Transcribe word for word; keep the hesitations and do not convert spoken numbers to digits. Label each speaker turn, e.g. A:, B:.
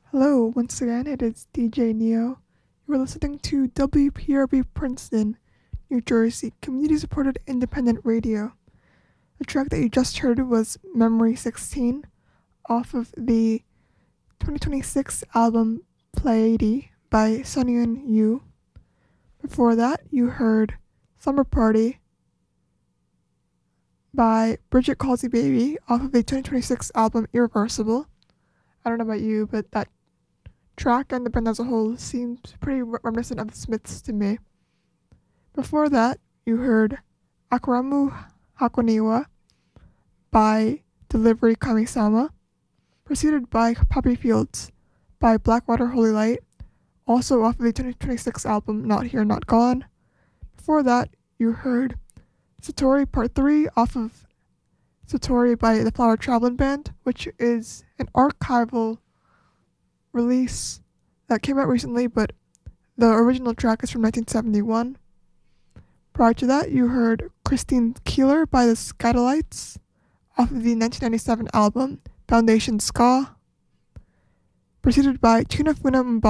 A: Hello, once again, it is D J Neo. You are listening to W P R B Princeton, New Jersey, community-supported independent radio. The track that you just heard was Memory sixteen, off of the twenty twenty-six album Pleiade by Sunyeon Yu. Before that, you heard Summer Party by Bridget Calls You Baby, off of the twenty twenty-six album Irreversible. I don't know about you, but that track and the band as a whole seems pretty reminiscent of the Smiths to me. Before that, you heard Akaramu Hakoniwa by Delivery Kamisama, preceded by Poppy Fields by Blackwater Holy Light, also off of the twenty twenty-six album Not Here, Not Gone. Before that, you heard Satori Part three off of Satori by the Flower Traveling Band, which is an archival release that came out recently, but the original track is from nineteen seventy-one. Prior to that, you heard Christine Keeler by the Skatalites off of the nineteen ninety-seven album Foundation Ska, preceded by Tuna Funa